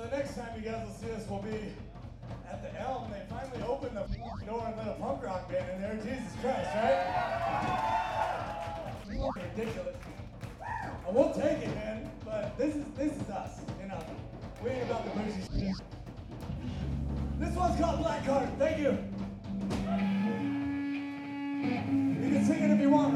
the next time you guys will see us will be at the Elm. They finally opened the door and let a punk rock band in there. Jesus Christ, right? Ridiculous. We'll take it, man. But this is us, you know. We ain't about the bougie shit. This one's called Black Card. Thank you. You can sing it if you want.